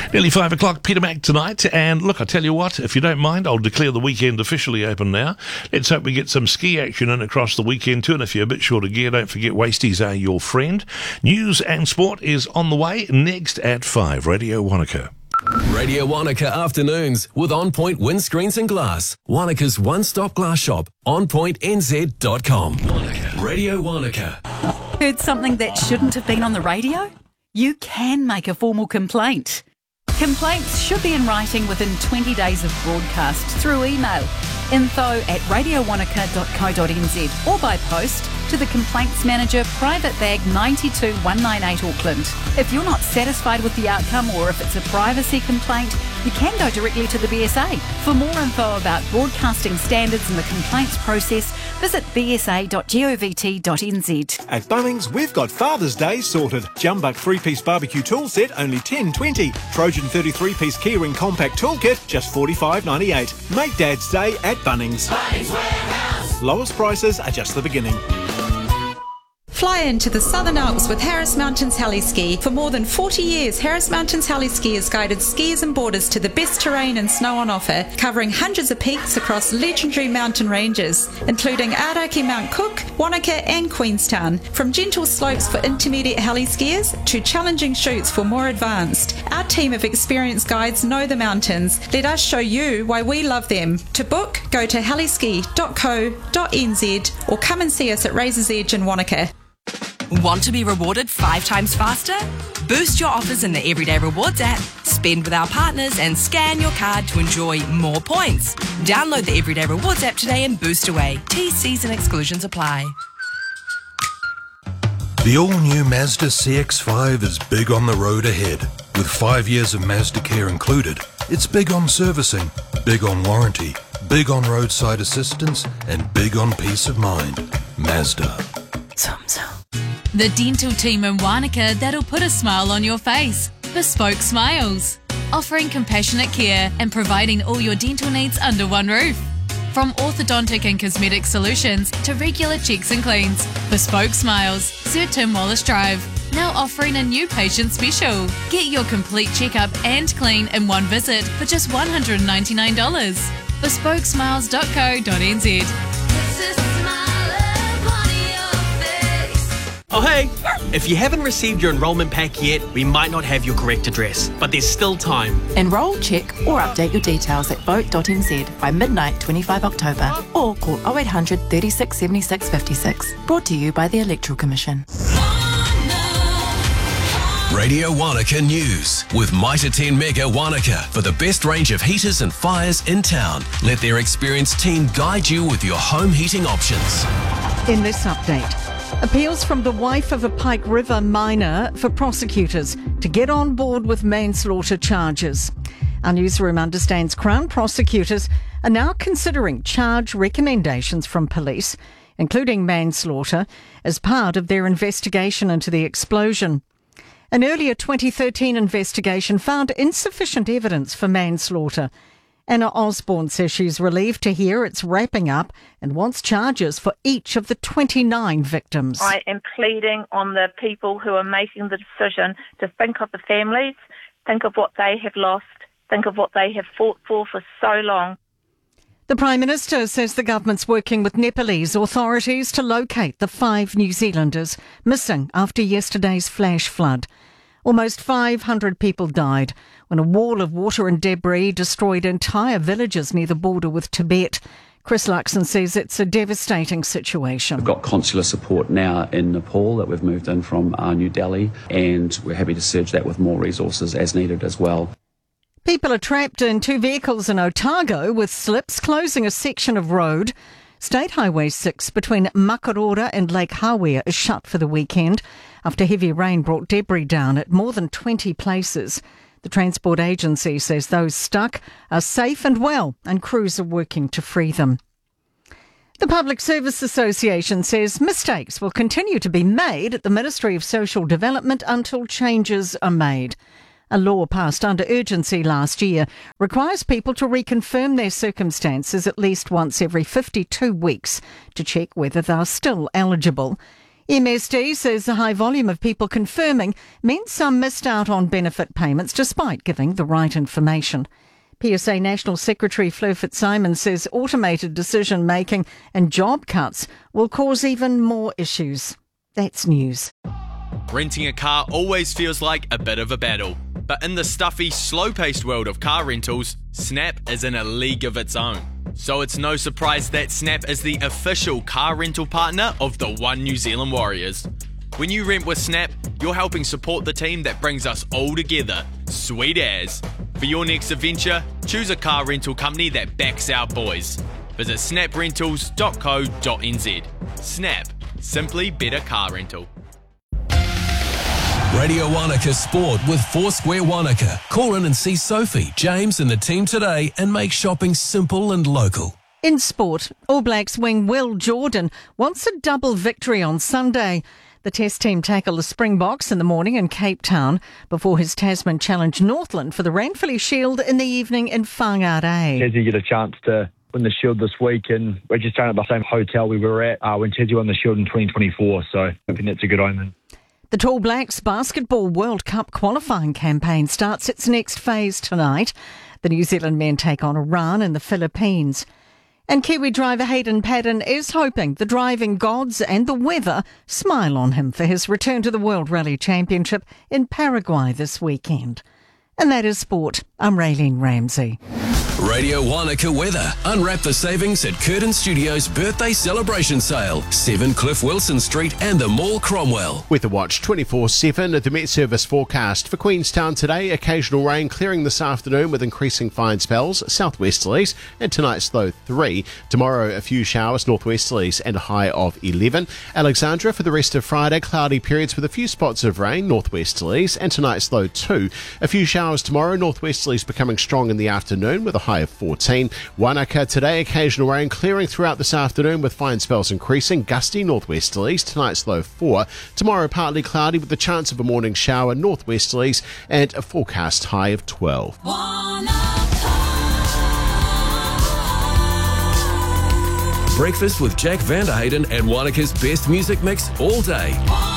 Nearly 5 o'clock, Peter Mac tonight. And look, I tell you what, if you don't mind, I'll declare the weekend officially open now. Let's hope we get some ski action in across the weekend too. And if you're a bit short of gear, don't forget Wasties are your friend. News and sport is on the way next at 5. Radio Wanaka. Radio Wanaka Afternoons with On Point Windscreens and Glass. Wanaka's one-stop glass shop. OnPointNZ.com. Wanaka. Radio Wanaka. Heard something that shouldn't have been on the radio? You can make a formal complaint. Complaints should be in writing within 20 days of broadcast through email. info@radiowanaka.co.nz or by post to the Complaints Manager, Private Bag 92198 Auckland. If you're not satisfied with the outcome or if it's a privacy complaint, you can go directly to the BSA. For more info about broadcasting standards and the complaints process, visit bsa.govt.nz. At Bunnings, we've got Father's Day sorted. Jumbuck 3-piece barbecue tool set, only $10.20. Trojan 33-piece keyring compact toolkit, just $45.98. Make Dad's Day at Bunnings. Bunnings Warehouse. Lowest prices are just the beginning. Fly into the Southern Alps with Harris Mountains Heli-Ski. For more than 40 years, Harris Mountains Heli-Ski has guided skiers and boarders to the best terrain and snow on offer, covering hundreds of peaks across legendary mountain ranges, including Aoraki Mount Cook, Wanaka and Queenstown. From gentle slopes for intermediate heli-skiers to challenging chutes for more advanced, our team of experienced guides know the mountains. Let us show you why we love them. To book, go to heliski.co.nz or come and see us at Razor's Edge in Wanaka. Want to be rewarded 5 times faster? Boost your offers in the Everyday Rewards app. Spend with our partners and scan your card to enjoy more points. Download the Everyday Rewards app today and boost away. TCs and exclusions apply. The all-new Mazda CX-5 is big on the road ahead. With 5 years of Mazda care included, it's big on servicing, big on warranty, big on roadside assistance, and big on peace of mind. Mazda. The dental team in Wanaka that'll put a smile on your face. Bespoke Smiles. Offering compassionate care and providing all your dental needs under one roof. From orthodontic and cosmetic solutions to regular checks and cleans. Bespoke Smiles, Sir Tim Wallace Drive. Now offering a new patient special. Get your complete checkup and clean in one visit for just $199. Bespokesmiles.co.nz. Oh hey, if you haven't received your enrolment pack yet, we might not have your correct address, but there's still time. Enrol, check or update your details at vote.nz by midnight 25 October or call 0800 36 76 56. Brought to you by the Electoral Commission. Radio Wanaka News with Mitre 10 Mega Wanaka for the best range of heaters and fires in town. Let their experienced team guide you with your home heating options. In this update, appeals from the wife of a Pike River miner for prosecutors to get on board with manslaughter charges. Our newsroom understands Crown prosecutors are now considering charge recommendations from police, including manslaughter, as part of their investigation into the explosion. An earlier 2013 investigation found insufficient evidence for manslaughter. Anna Osborne says she's relieved to hear it's wrapping up and wants charges for each of the 29 victims. I am pleading on the people who are making the decision to think of the families, think of what they have lost, think of what they have fought for so long. The Prime Minister says the government's working with Nepalese authorities to locate the 5 New Zealanders missing after yesterday's flash flood. Almost 500 people died when a wall of water and debris destroyed entire villages near the border with Tibet. Chris Luxon says it's a devastating situation. We've got consular support now in Nepal that we've moved in from New Delhi, and we're happy to surge that with more resources as needed as well. People are trapped in 2 vehicles in Otago with slips closing a section of road. State Highway 6 between Makarora and Lake Hawea is shut for the weekend after heavy rain brought debris down at more than 20 places. The Transport Agency says those stuck are safe and well, and crews are working to free them. The Public Service Association says mistakes will continue to be made at the Ministry of Social Development until changes are made. A law passed under urgency last year requires people to reconfirm their circumstances at least once every 52 weeks to check whether they're still eligible. MSD says the high volume of people confirming means some missed out on benefit payments despite giving the right information. PSA National Secretary Fleur Fitzsimons says automated decision-making and job cuts will cause even more issues. That's news. Renting a car always feels like a bit of a battle. But in the stuffy, slow-paced world of car rentals, Snap is in a league of its own. So it's no surprise that Snap is the official car rental partner of the One New Zealand Warriors. When you rent with Snap, you're helping support the team that brings us all together. Sweet as. For your next adventure, choose a car rental company that backs our boys. Visit snaprentals.co.nz. Snap. Simply better car rental. Radio Wanaka Sport with Foursquare Wanaka. Call in and see Sophie, James and the team today and make shopping simple and local. In sport, All Blacks wing Will Jordan wants a double victory on Sunday. The Test team tackle the Springboks in the morning in Cape Town before his Tasman challenge Northland for the Ranfurly Shield in the evening in Whangarei. Tassie get a chance to win the Shield this week, and we're just staying at the same hotel we were at when Tassie won the Shield in 2024, so I think that's a good omen. The Tall Blacks Basketball World Cup qualifying campaign starts its next phase tonight. The New Zealand men take on Iran and the Philippines. And Kiwi driver Hayden Paddon is hoping the driving gods and the weather smile on him for his return to the World Rally Championship in Paraguay this weekend. And that is sport. I'm Raylene Ramsey. Radio Wanaka weather. Unwrap the savings at Curtin Studios birthday celebration sale. 7 Cliff Wilson Street and the Mall Cromwell. Weather Watch 24/7 at the Met Service forecast. For Queenstown today, occasional rain clearing this afternoon with increasing fine spells, southwesterlies, and tonight's low 3. Tomorrow, a few showers, northwesterlies, and a high of 11. Alexandra for the rest of Friday, cloudy periods with a few spots of rain, northwesterlies, and tonight's low 2. A few showers tomorrow, northwesterlies becoming strong in the afternoon with a high of 14. Wanaka today, occasional rain clearing throughout this afternoon with fine spells increasing, gusty northwesterlies, tonight's low 4. Tomorrow partly cloudy with the chance of a morning shower, northwesterlies, and a forecast high of 12. Breakfast with Jack Vanderhayden and Wanaka's best music mix all day.